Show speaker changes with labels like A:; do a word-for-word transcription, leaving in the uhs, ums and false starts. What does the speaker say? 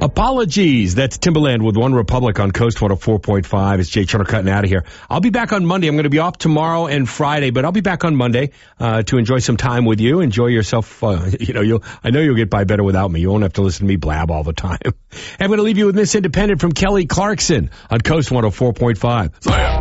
A: Apologies. That's Timberland with One Republic on Coast one oh four point five. It's Jay Turner cutting out of here. I'll be back on Monday. I'm going to be off tomorrow and Friday, but I'll be back on Monday uh, to enjoy some time with you. Enjoy yourself. Uh, you know, you'll. I know you'll get by better without me. You won't have to listen to me blab all the time. I'm going to leave you with Miss Independent from Kelly Clarkson on Coast one oh four point five.